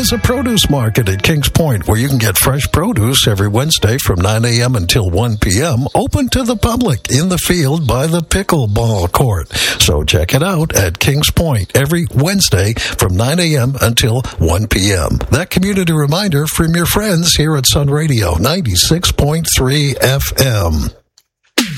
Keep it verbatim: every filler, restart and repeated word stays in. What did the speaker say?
is a produce market at Kings Point where you can get fresh produce every Wednesday from nine a.m. until one p.m. open to the public in the field by the pickleball court. So check it out at Kings Point every Wednesday from nine a.m. until one p.m. That community reminder from your friends here at Sun Radio ninety-six point three F M.